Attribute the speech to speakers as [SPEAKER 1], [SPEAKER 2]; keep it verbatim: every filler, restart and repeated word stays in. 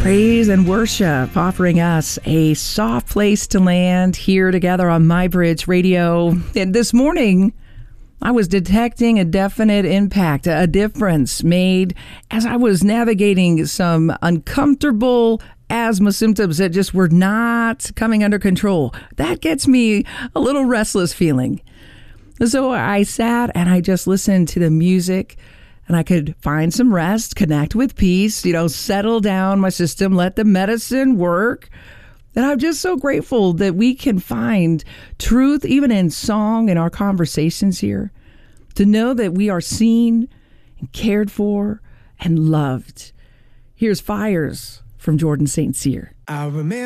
[SPEAKER 1] Praise and worship, offering us a soft place to land here together on MyBridge Radio. And this morning, I was detecting a definite impact, a difference made as I was navigating some uncomfortable asthma symptoms that just were not coming under control. That gets me a little restless feeling. So I sat and I just listened to the music, and I could find some rest, connect with peace, you know, settle down my system, let the medicine work. And I'm just so grateful that we can find truth, even in song, in our conversations here, to know that we are seen and cared for and loved. Here's Fires from Jordan Saint Cyr.
[SPEAKER 2] I remember